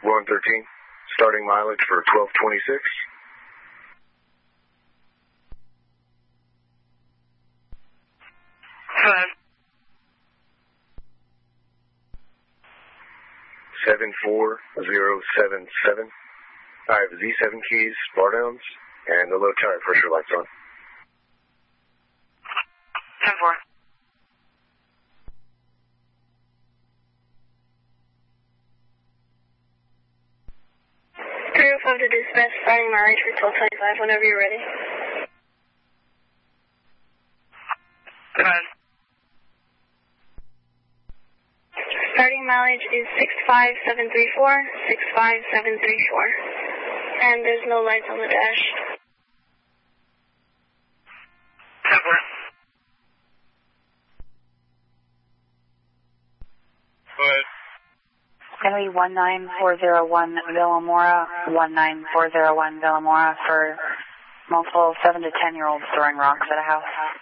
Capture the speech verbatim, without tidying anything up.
one thirteen. Starting mileage for twelve twenty-six. Hello. seven four zero seven seven. I have Z seven keys, bar downs, and the low tire pressure lights on. ten four. three oh five to dispatch, starting mileage for twelve twenty-five whenever you're ready. Go ahead. Starting mileage is six five seven three four, six five seven three four. And there's no lights on the dash. ten four. Go ahead. Henry one nine four zero one Villamora, one nine four zero one Villamora for multiple seven to ten year olds throwing rocks at a house.